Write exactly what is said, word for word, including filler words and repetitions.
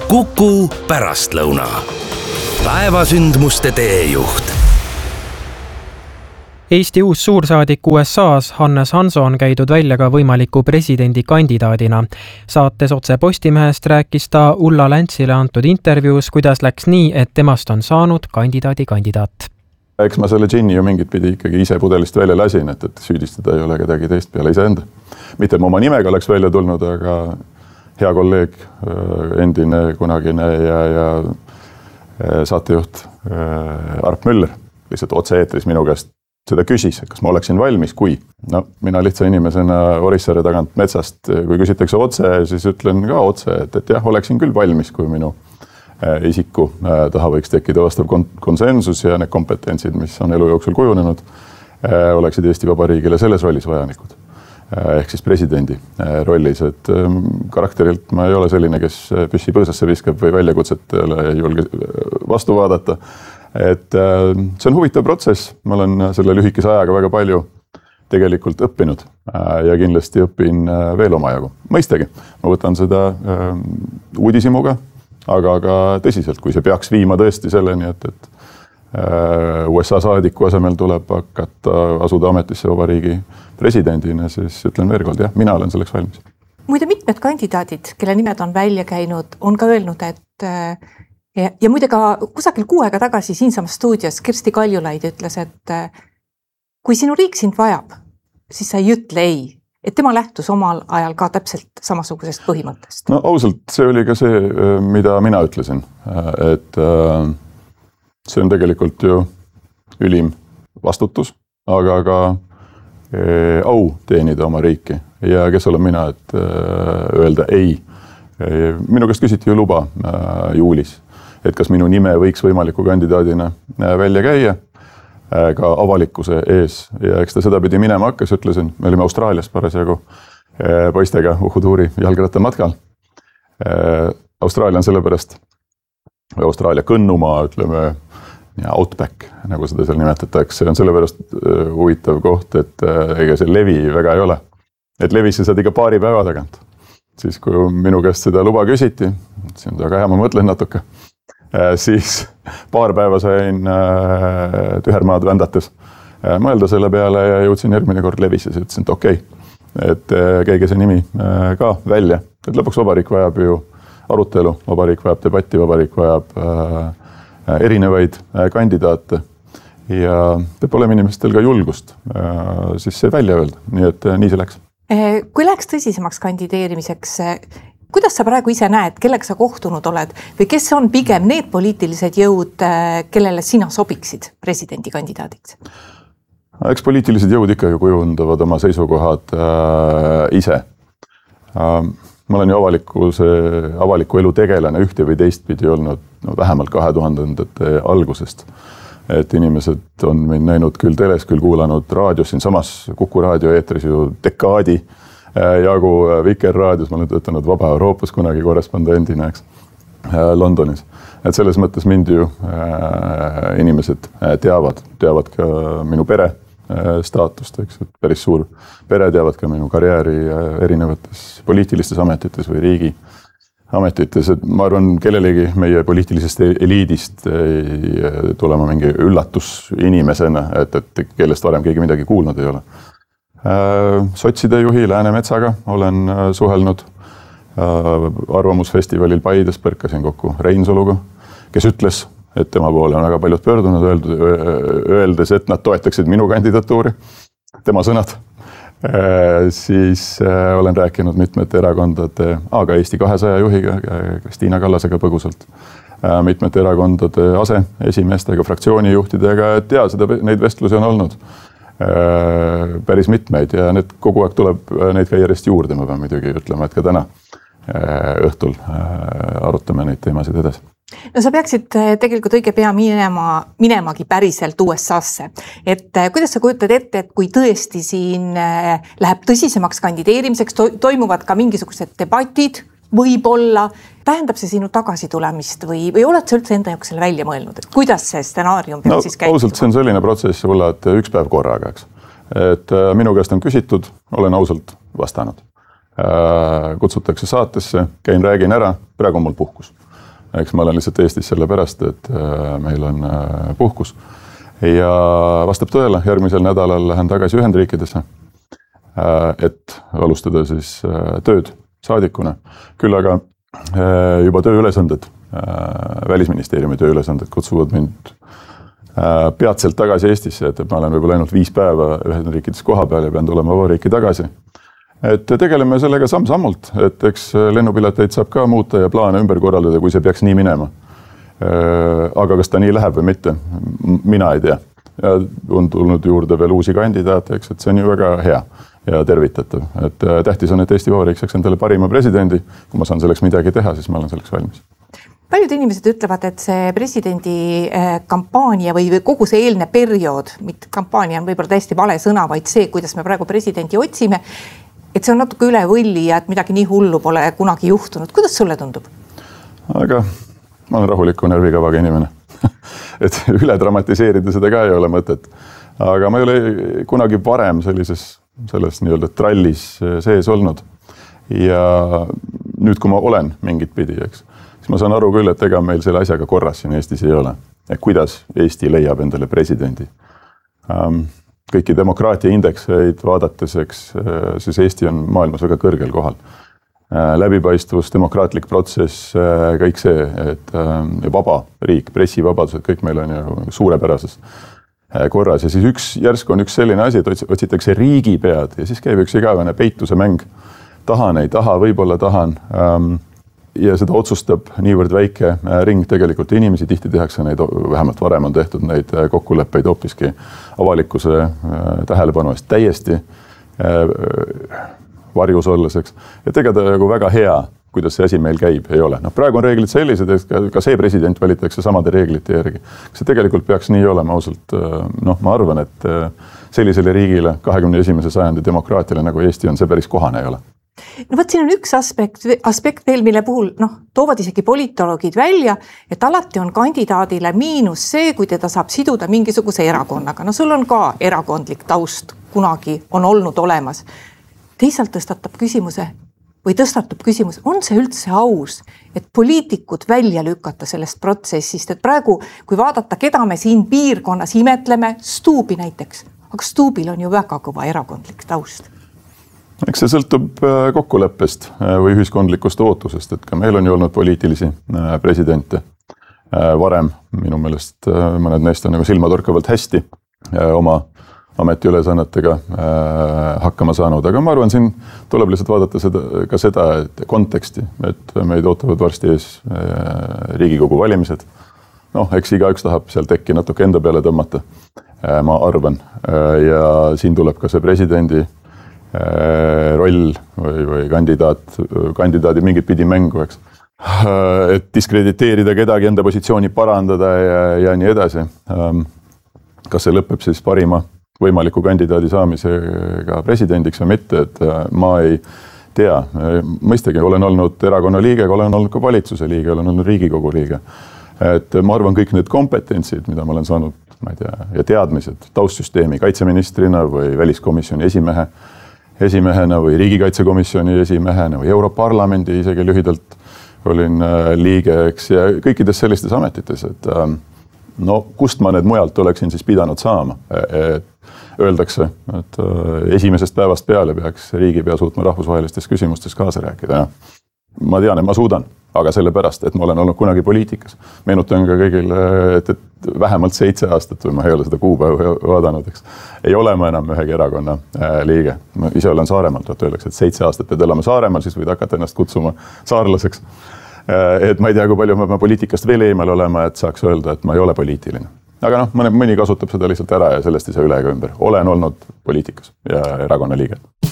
Kuku pärastlõuna. Päevasündmuste teejuht. Eesti uus suursaadik U S A's Hannes Hanso on käidud välja ka võimaliku presidendikandidaadina. Saates Otse Postimehest rääkis ta Ulla Läntsile antud intervjuus, kuidas läks nii, et temast on saanud kandidaadi kandidaat. Eks ma selle džinni ju mingit pidi ikkagi ise pudelist välja lasin, et, et süüdistada ei ole kedagi teist peale iseenda. Mitte ma oma nimega oleks välja tulnud, aga hea kolleeg, endine kunagine ja, ja saatejuht Arp Müller lihtsalt otse eetris minu käest seda küsis, kas ma oleksin valmis, kui. No, mina lihtsa inimesena Orissaare tagant metsast, kui küsitakse otse, siis ütlen ka otse, et, et jah, oleksin küll valmis, kui minu isiku taha võiks tekkida vastav konsensus ja need kompetentsid, mis on elu jooksul kujunenud, oleksid Eesti Vabariigile selles rollis vajanikud. Ehk siis presidendi rollis, et karakterilt ma ei ole selline, kes püssi põõsasse viskab või väljakutsetele ei julge vastu vaadata. Et see on huvitav protsess, ma olen selle lühikese ajaga väga palju tegelikult õppinud ja kindlasti õpin veel omajagu. Mõistagi, ma võtan seda uudishimuga, aga ka tõsiselt, kui see peaks viima tõesti selleni, et, et U S A saadiku asemel tuleb hakata asuda ametisse vabariigi presidendina, siis ütlen veel kord, jah, mina olen selleks valmis. Muide mitmed kandidaadid, kelle nimed on välja käinud, on ka öelnud, et ja, ja muide ka kusagil kuu aega tagasi siinsamas stuudios Kersti Kaljulaid ütles, et kui sinu riik sind vajab, siis sa ei ütle ei. Et tema lähtus omal ajal ka täpselt samasugusest põhimõttest. No ausalt, see oli ka see, mida mina ütlesin, et see on tegelikult ju ülim vastutus, aga ka au teenida oma riiki ja kes olen mina, et öelda ei. Minu käest küsiti ju luba juulis, et kas minu nime võiks võimaliku kandidaadina välja käia ka avalikkuse ees ja eks ta seda pidi minema hakkas, ütlesin, me olime Austraalias parasjagu poistega Uhutuuri jalgratta matkal. Austraalia on sellepärast, või Austraalia kõnnumaa, ütleme, ja Outback, nagu seda seal nimetatakse, on sellepärast huvitav koht, et ega see levi väga ei ole. Et levisse saad iga paari päeva tagant. Siis kui minu käest seda luba küsiti, see on väga hea, ma mõtlen natuke, siis paar päeva sain tühermaad vändates mõelda selle peale ja jõudsin järgmine kord levisse, siis ütlesin, et okei, okay, et käige see nimi ka välja. Et lõpuks vabariik vajab ju arutelu, vabariik vajab debatti, vabariik vajab erinevaid kandidaate ja peab olema inimestel ka julgust siis see välja öelda, nii et nii see läks. Kui läks tõsisemaks kandideerimiseks, kuidas sa praegu ise näed, kellega sa kohtunud oled või kes on pigem need poliitilised jõud, kellele sina sobiksid presidendi kandidaadiks? Eks poliitilised jõud ikka ju kujundavad oma seisukohad äh, ise. Äh, Ma olen ju avalikkuse, avaliku elu tegelane ühte või teistpidi olnud no, vähemalt kahe tuhandendate algusest. Et inimesed on mind näinud küll teles, küll kuulanud raadios, siin samas Kuku raadio eetris ju dekaadi jagu Vikerraadios, ma olen töötanud Vaba Euroopas kunagi korrespondendina, eks, Londonis. Et selles mõttes mind ju äh, inimesed teavad, teavad ka minu pere staatust, eks, et päris suur pere teavad ka minu karjääri erinevates poliitilistes ametites või riigi ametites, et ma arvan, kellelegi meie poliitilisest eliidist ei tulema mingi üllatus inimesena, et, et kellest varem keegi midagi kuulnud ei ole. Sotside juhi Läänemetsaga olen suhelnud, arvamusfestivalil Paides põrkasin kokku Reinsaluga, kes ütles, et tema poole on väga paljud pöördunud, öeldes, et nad toetaksid minu kandidatuuri, tema sõnad. Siis olen rääkinud mitmete erakondade, aga Eesti kahesaja juhiga, Kristiina Kallasega põgusalt, mitmete erakondade ase esimeestega, fraktsioonijuhtidega, et jaa, seda, neid vestlusi on olnud päris mitmeid ja need kogu aeg tuleb neid ka järjest juurde, ma pean muidugi ütlema, et ka täna õhtul arutame neid teemasid edasi. No sa peaksid tegelikult õige pea minema, minemagi päriselt U S A-sse. Et kuidas sa kujutad ette, et kui tõesti siin läheb tõsisemaks kandideerimiseks, to toimuvad ka mingisugused debatid, võib-olla, tähendab see sinu tagasitulemist või, või oled sa üldse enda jaoks selle välja mõelnud, et kuidas see stsenaarium peab no, siis käituma? Ausalt, see on selline protsess, Ulla, et üks päev korraga, eks. Et minu käest on küsitud, olen ausalt vastanud. Kutsutakse saatesse, käin, räägin ära, praegu on mul puhkus. eks ma olen lihtsalt Eestis sellepärast, et meil on puhkus. Ja vastab tõele, järgmisel nädalal lähen tagasi Ühendriikidesse, et alustada siis tööd saadikuna. Küll aga juba tööülesanded, välisministeeriumi tööülesanded kutsuvad mind peatselt tagasi Eestisse, et ma olen võib-olla ainult viis päeva Ühendriikides koha peal ja pean tulema vabariiki tagasi. Et tegeleme sellega samm-sammult, et eks lennupileteid saab ka muuta ja plaane ümber korraldada, kui see peaks nii minema. Aga kas ta nii läheb või mitte, mina ei tea. Ja on tulnud juurde veel uusi kandidaate, eks, et see on ju väga hea ja tervitatav. Et tähtis on, et Eesti Vabariik saaks endale parima presidendi. Kui ma saan selleks midagi teha, siis ma olen selleks valmis. Paljud inimesed ütlevad, et see presidendi kampaania või kogu see eelne periood, mitte kampaania on võib-olla täiesti vale sõna, vaid see, kuidas me praegu presidenti otsime, et see on natuke üle võlli ja et midagi nii hullu pole kunagi juhtunud. Kuidas sulle tundub? Aga ma olen rahuliku närvikavaga inimene. Et üle dramatiseerida seda ka ei ole mõtet. Aga ma ei ole kunagi varem sellises, selles nii-öelda trallis sees olnud. Ja nüüd, kui ma olen mingit pidi, eks, siis ma saan aru küll, et ega meil selle asjaga korras siin Eestis ei ole. Et kuidas Eesti leiab endale presidendi. Kõiki demokraatia indekseid vaadates, eks, siis Eesti on maailmas väga kõrgel kohal. Läbipaistvus, demokraatlik protsess, kõik see, et vaba riik, pressivabadused, kõik meil on ju suurepärases korras. Ja siis üks, järsku on üks selline asi, et otsitakse riigipead ja siis käib üks igavene peituse mäng. Tahan, ei taha, võib-olla tahan. Ja seda otsustab niivõrd väike ring tegelikult inimesi, tihti tehakse neid, vähemalt varem on tehtud neid kokkuleppeid hoopiski avalikkuse tähelepanu eest täiesti varjus olles, eks. Et ega ta nagu väga hea, kuidas see asi meil käib, ei ole. No, praegu on reeglid sellised, et ka see president valitakse samade reeglite järgi. See tegelikult peaks nii olema ausalt. No, ma arvan, et sellisele riigile, kahekümne esimese sajandi demokraatiale nagu Eesti on, see päris kohane ei ole. No võt, siin on üks aspekt, aspekt veel, mille puhul noh, toovad isegi politoloogid välja, et alati on kandidaadile miinus see, kui teda saab siduda mingisuguse erakonnaga. No sul on ka erakondlik taust kunagi on olnud olemas. Teisalt tõstatab küsimuse või tõstatub küsimus, on see üldse aus, et poliitikud välja lükata sellest protsessist, et praegu, kui vaadata, keda me siin piirkonnas imetleme, Stuubi näiteks, aga Stuubil on ju väga kõva erakondlik taust. Eks see sõltub kokkuleppest või ühiskondlikust ootusest, et ka meil on ju olnud poliitilisi presidente varem. Minu meelest mõned neist on nagu silmatorkavalt hästi oma ametiülesannetega hakkama saanud. Aga ma arvan, siin tuleb lihtsalt vaadata seda, ka seda et konteksti, et meid ootavad varsti ees Riigikogu valimised. Noh, eks igaüks tahab seal tekki natuke enda peale tõmmata, ma arvan. Ja siin tuleb ka see presidendi roll või, või kandidaat, kandidaadi mingit pidi mängu, eks. Et diskrediteerida kedagi, enda positsiooni parandada ja, ja nii edasi. Kas see lõpeb siis parima võimaliku kandidaadi saamisega presidendiks või mitte, et ma ei tea. Mõistagi olen olnud erakonna liige, olen olnud ka valitsuse liige, olen olnud Riigikogu liige. Et ma arvan, kõik need kompetentsid, mida ma olen saanud, ma ei tea, ja teadmised taustsüsteemi kaitseministrina või väliskomisjoni esimehe esimehena või riigikaitsekomisjoni esimehena või Europarlamendi isegi lühidalt olin liige, eks, ja kõikides sellistes ametites, et no kust ma need mujalt oleksin siis pidanud saama. Et öeldakse, et esimesest päevast peale peaks riigipea suutma rahvusvahelistes küsimustes kaasa rääkida. Ma tean, et ma suudan, aga sellepärast, et ma olen olnud kunagi poliitikas. Meenutan ka kõigile, et, et vähemalt seitse aastat või ma ei ole seda kuupäeva vaadanud, eks. Ei ole ma enam ühegi erakonna liige. Ma ise olen Saaremaalt, et öeldakse, et seitse aastat pead elama Saaremaal, siis võid hakata ennast kutsuma saarlaseks. Et ma ei tea, kui palju ma poliitikast veel eemal olema, et saaks öelda, et ma ei ole poliitiline. Aga noh, mõni kasutab seda lihtsalt ära ja sellest ei saa üle ega ümber. Olen olnud poliitikas ja erakonna liige.